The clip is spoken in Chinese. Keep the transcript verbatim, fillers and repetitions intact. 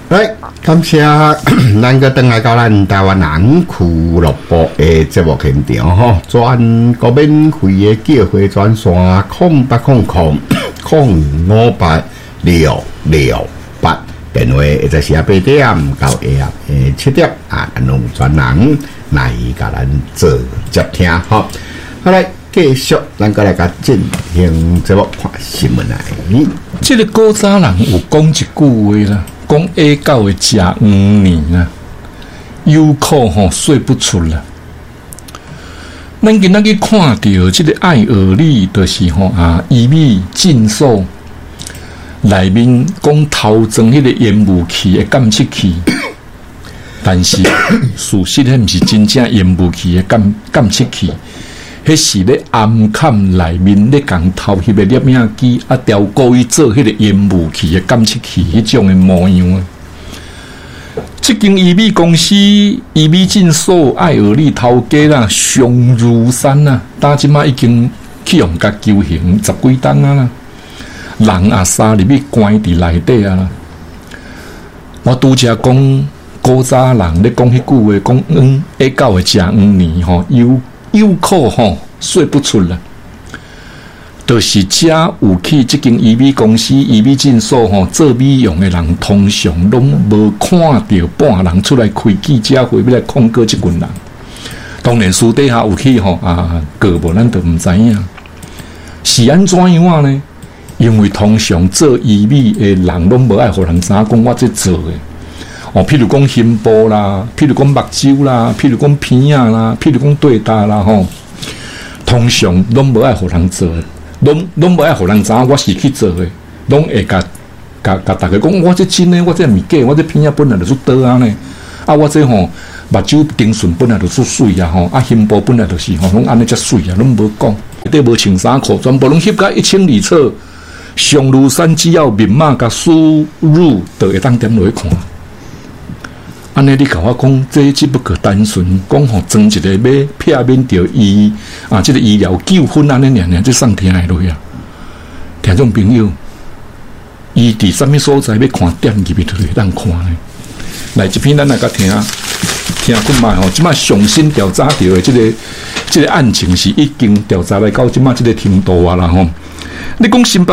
来，感谢咱个登来到咱台湾人俱乐部的节目现场吼，全国免费的叫货专线空八空空空五八六六八，电话或者是啊八点到下暗诶七点啊，咱有专人来甲咱做接听吼。好来，继续咱个来甲进行节目看新闻来。 这个古早人有讲一句话啦。讲下狗会食五年啊，有苦吼说不出啦。咱今仔日看到这个爱尔里，就是吼啊，医美诊所内面讲头装迄个烟雾器的感测器，但是事实迄毋是真正烟雾器的感感测器，迄是咧暗坎内面咧共头翕的摄影机啊，调故意做迄个烟雾器的感测器迄种的模样啊。这间医美公司医美诊所爱尔里头家啦，尚如山啊，打即马已经去用甲求刑十几档啊啦，人啊杀入去关伫内底啊啦。我拄则讲古早人咧讲迄句话，讲嗯，下狗会食五年吼，有。有苦吼说不出啦，就是遮有去即间医美公司、医美诊所吼做美容的人，通常拢无看到半人出来开记者会，要来控告即群人。当然私底下有去吼啊告无，咱都毋知影是安怎样呢？因为通常做医美的人拢无爱互人知影讲我这做的。哦，譬如讲胸部啦，譬如讲目睭啦，譬如讲鼻啊啦，譬如讲对答啦，吼，通常拢无爱互人做，拢拢无爱互人知影我是去做的，拢会甲甲甲大家讲，我这真诶，我这毋是假，我这鼻啊本来就出倒啊呢，啊，我这吼目睭顶顺本来就出水啊，吼，啊，胸部本来就是吼，拢安尼遮水啊，拢无讲，内底无穿衫裤，全部拢翕甲一清二楚，上如山只要密码甲输入，就会当点落去看。安尼你甲我讲，这只不过单纯讲吼，装一个要避免掉医啊，这个医疗纠纷安尼两两，这上天来落啊！听众朋友，伊伫什么所在要看点入去，就会当看呢。来，这篇咱来甲听听看卖吼，即摆上新调查到的这个这个案情是已经调查来到即摆这个程度啊啦吼。你讲新北